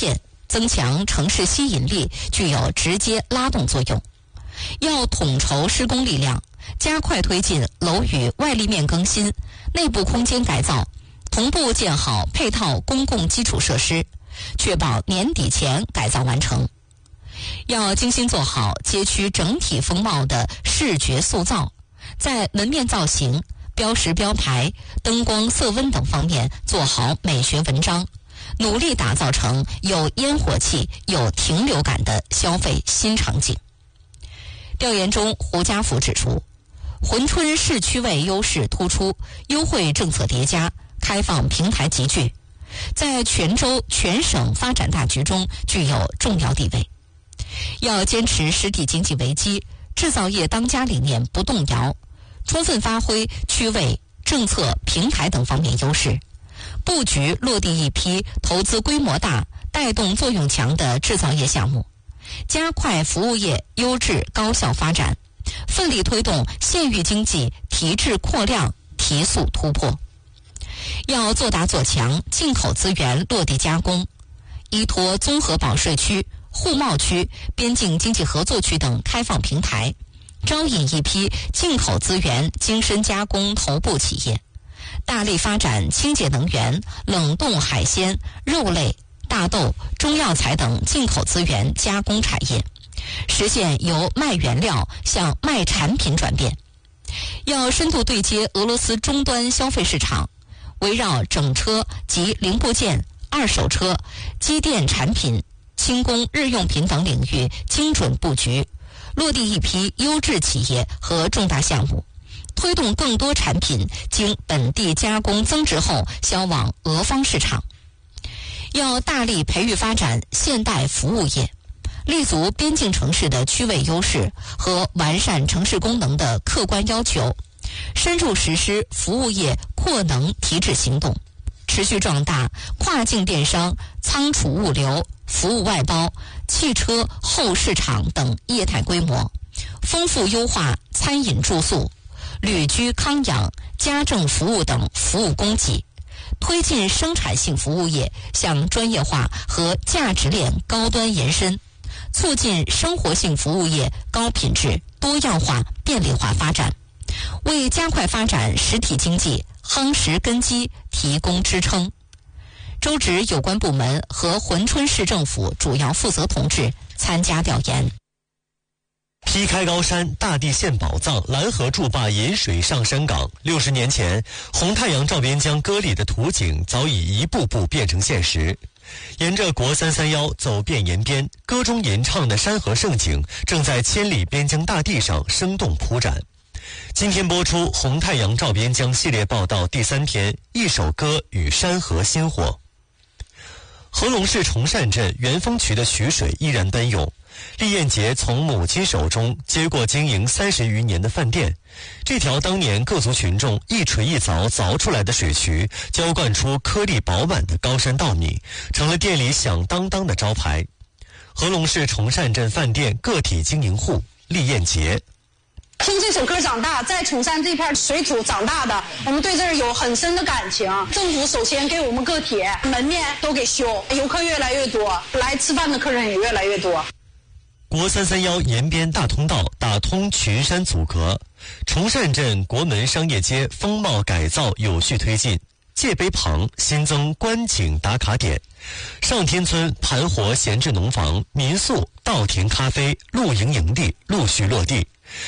片，增强城市吸引力，具有直接拉动作用。要统筹施工力量，加快推进楼宇外立面更新、内部空间改造，同步建好配套公共基础设施，确保年底前改造完成。要精心做好街区整体风貌的视觉塑造，在门面造型、标识标牌、灯光色温等方面做好美学文章，努力打造成有烟火气、有停留感的消费新场景。调研中，胡家福指出，珲春市区位优势突出，优惠政策叠加，开放平台集聚，在全州全省发展大局中具有重要地位。要坚持实体经济为基、制造业当家理念不动摇，充分发挥区位、政策、平台等方面优势，布局落地一批投资规模大、带动作用强的制造业项目，加快服务业优质高效发展，奋力推动县域经济提质扩量、提速突破。要做大做强进口资源落地加工，依托综合保税区、互贸区、边境经济合作区等开放平台，招引一批进口资源精深加工头部企业，大力发展清洁能源、冷冻海鲜、肉类、大豆、中药材等进口资源加工产业，实现由卖原料向卖产品转变。要深度对接俄罗斯终端消费市场，围绕整车及零部件、二手车、机电产品、轻工日用品等领域精准布局，落地一批优质企业和重大项目，推动更多产品经本地加工增值后销往俄方市场。要大力培育发展现代服务业，立足边境城市的区位优势和完善城市功能的客观要求，深入实施服务业扩能提质行动，持续壮大跨境电商、仓储物流、服务外包、汽车后市场等业态规模，丰富优化餐饮住宿、旅居康养、家政服务等服务供给，推进生产性服务业向专业化和价值链高端延伸，促进生活性服务业高品质、多样化、便利化发展，为加快发展实体经济夯实根基提供支撑。周指有关部门和珲春市政府主要负责同志参加调研。 劈开高山，大地现宝藏，蓝河筑坝引水上山岗。60年前，红太阳照边疆歌里的图景早已一步步变成现实。沿着国331走遍延边，歌中吟唱的山河盛景正在千里边疆大地上生动铺展。今天播出《红太阳照边疆》系列报道第3篇，一首歌与山河心火。合隆市崇善镇元丰渠的渠水依然奔涌。厉彦杰从母亲手中接过经营30余年的饭店，这条当年各族群众一锤一凿凿出来的水渠，浇灌出颗粒饱满的高山稻米，成了店里响当当的招牌。合隆市崇善镇饭店个体经营户厉彦杰。 听这首歌长大，在崇山这片水土长大的，我们对这儿有很深的感情。政府首先给我们个体门面都给修，游客越来越多，来吃饭的客人也越来越多。 国331延边大通道打通群山阻隔，崇善镇国门商业街风貌改造有序推进。界碑旁新增观景打卡点，上天村盘活闲置农房、民宿、稻田咖啡、露营营地陆续落地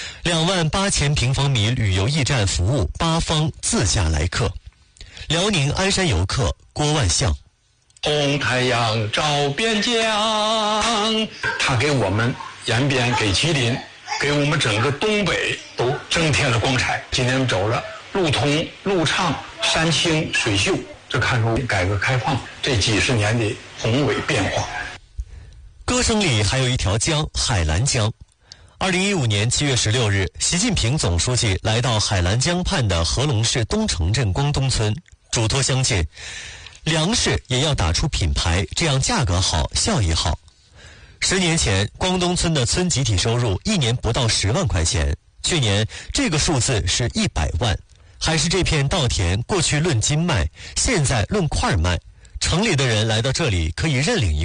，28000平方米旅游驿站服务8方自驾来客。辽宁鞍山游客郭万象。 红太阳照边疆，它给我们延边、给吉林、给我们整个东北都增添了光彩。今天走了路通、路畅、山清水秀，这看出改革开放这几十年的宏伟变化。 歌声里还有一条江——海兰江。2015年7月16日，习近平总书记来到海兰江畔的合隆市东城镇光东村，嘱托乡亲，粮食也要打出品牌，这样价格好，效益好。10年前，光东村的村集体收入1年不到10万块钱，去年这个数字是100万。还是这片稻田过去论斤卖，现在论块卖，城里的人来到这里可以认领一